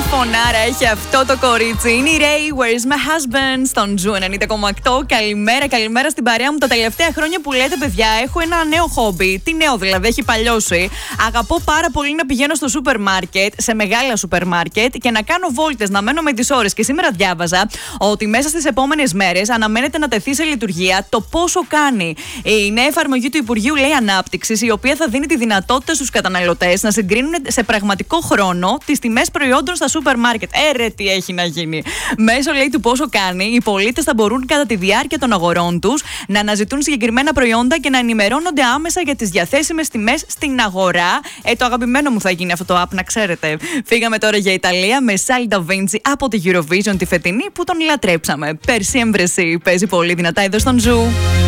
φωνάρα έχει αυτό το κορίτσι. Είναι η Ray, Where's My Husband, στον Ζου 90,8. Καλημέρα στην παρέα μου. Τα τελευταία χρόνια που λέτε, παιδιά, έχω ένα νέο χόμπι. Τι νέο δηλαδή, έχει παλιώσει. Αγαπώ πάρα πολύ να πηγαίνω στο σούπερ μάρκετ, σε μεγάλα σούπερ μάρκετ και να κάνω βόλτες, να μένω με τις ώρες. Και σήμερα διάβαζα ότι μέσα στις επόμενες μέρες αναμένεται να τεθεί σε λειτουργία το πόσο κάνει η νέα εφαρμογή του Υπουργείου, λέει, Ανάπτυξης, η οποία θα δίνει τη δυνατότητα στους καταναλωτές να συγκρίνουν σε πραγματικό χρόνο τις τιμές προϊόντων στα σούπερ μάρκετ. Ρε, τι έχει να γίνει. Μέσω, λέει, του πόσο κάνει, οι πολίτες θα μπορούν κατά τη διάρκεια των αγορών τους να αναζητούν συγκεκριμένα προϊόντα και να ενημερώνονται άμεσα για τις διαθέσιμες τιμές στην αγορά. Το αγαπημένο μου θα γίνει αυτό το app, να ξέρετε. Φύγαμε τώρα για Ιταλία με Salda Vinci από τη Eurovision τη φετινή που τον λατρέψαμε. Persi Embresi παίζει πολύ δυνατά εδώ στον Ζου.